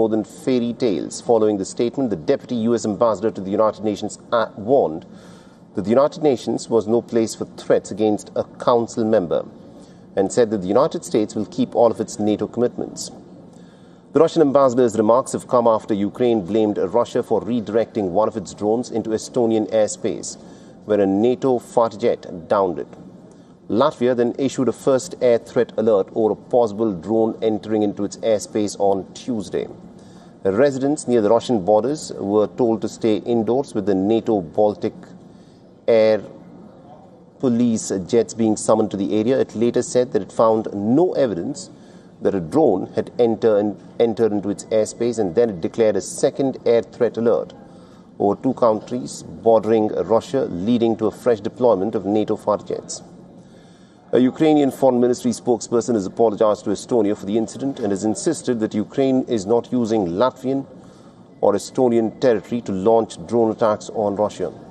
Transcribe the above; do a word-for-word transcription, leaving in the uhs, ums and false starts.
more than fairy tales. Following the statement, the Deputy U S Ambassador to the United Nations warned that the United Nations was no place for threats against a Council member and said that the United States will keep all of its NATO commitments. The Russian ambassador's remarks have come after Ukraine blamed Russia for redirecting one of its drones into Estonian airspace, where a NATO fighter jet downed it. Latvia then issued a first air threat alert over a possible drone entering into its airspace on Tuesday. Residents near the Russian borders were told to stay indoors, with the NATO Baltic Air Police jets being summoned to the area. It later said that it found no evidence that a drone had enter, entered into its airspace, and then it declared a second air threat alert over two countries bordering Russia, leading to a fresh deployment of NATO fighter jets. A Ukrainian Foreign Ministry spokesperson has apologized to Estonia for the incident and has insisted that Ukraine is not using Latvian or Estonian territory to launch drone attacks on Russia.